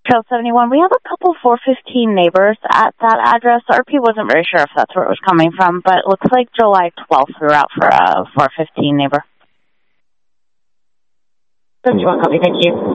Trail 71, we have a couple 415 neighbors at that address. RP wasn't very sure if that's where it was coming from, but it looks like July 12th we were out for a 415 neighbor. 71, copy, thank you.